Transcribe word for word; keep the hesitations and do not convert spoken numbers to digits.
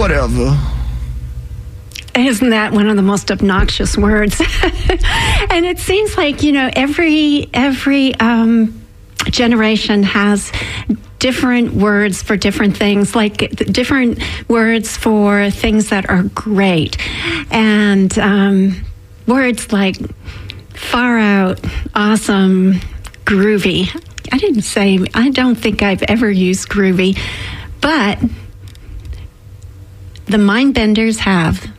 whatever. Isn't that one of the most obnoxious words? And it seems like, you know, every every um, generation has different words for different things, like different words for things that are great. And um, words like far out, awesome, groovy. I didn't say, I don't think I've ever used groovy, but the Mindbenders have.